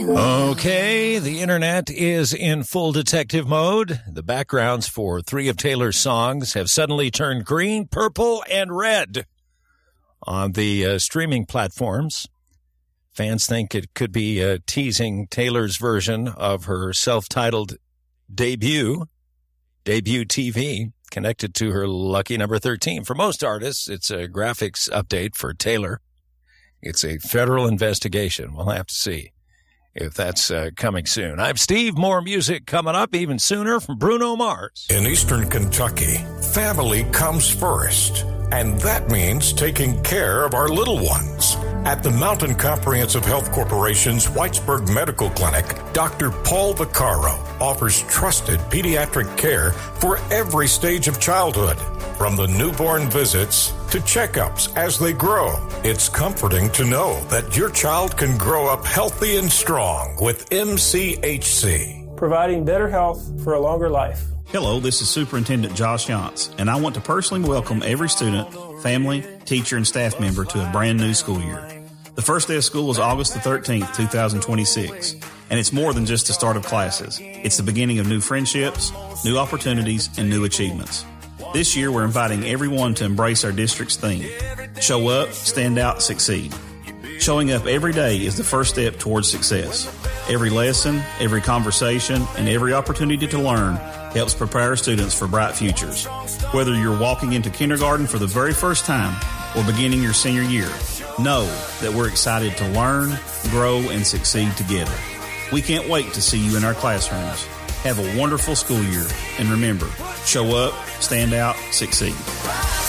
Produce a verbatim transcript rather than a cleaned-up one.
you. Okay, the internet is in full detective mode. The backgrounds for three of Taylor's songs have suddenly turned green, purple, and red on the uh, streaming platforms. Fans think it could be uh, teasing Taylor's version of her self-titled debut, Debut T V, connected to her lucky number thirteen. For most artists, it's a graphics update. For Taylor, it's a federal investigation. We'll have to see if that's uh, coming soon. I'm Steve. More music coming up even sooner from Bruno Mars. In Eastern Kentucky, family comes first, and that means taking care of our little ones. At the Mountain Comprehensive Health Corporation's Whitesburg Medical Clinic, Doctor Paul Vaccaro offers trusted pediatric care for every stage of childhood, from the newborn visits to checkups as they grow. It's comforting to know that your child can grow up healthy and strong with M C H C. Providing better health for a longer life. Hello, this is Superintendent Josh Yantz, and I want to personally welcome every student, family, teacher, and staff member to a brand new school year. The first day of school is August the thirteenth, twenty twenty-six, and it's more than just the start of classes. It's the beginning of new friendships, new opportunities, and new achievements. This year, we're inviting everyone to embrace our district's theme: show up, stand out, succeed. Showing up every day is the first step towards success. Every lesson, every conversation, and every opportunity to learn helps prepare our students for bright futures. Whether you're walking into kindergarten for the very first time or beginning your senior year, know that we're excited to learn, grow, and succeed together. We can't wait to see you in our classrooms. Have a wonderful school year, and remember, show up, stand out, succeed.